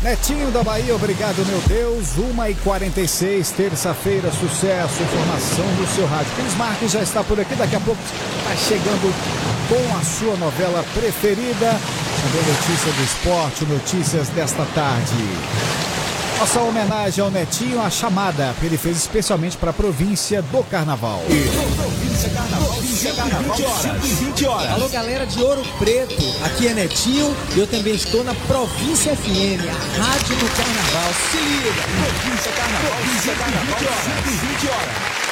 Netinho da Bahia, obrigado, meu Deus. 1h46, terça-feira, sucesso, informação no seu rádio. Cris Marques já está por aqui, daqui a pouco está chegando com a sua novela preferida. Também notícia do esporte, notícias desta tarde. Nossa homenagem ao Netinho, a chamada que ele fez especialmente para a província do Carnaval. Província Carnaval, 120 horas. Alô, galera de Ouro Preto, aqui é Netinho e eu também estou na Província FM, a rádio do Carnaval. Se liga! Província Carnaval, 120 horas.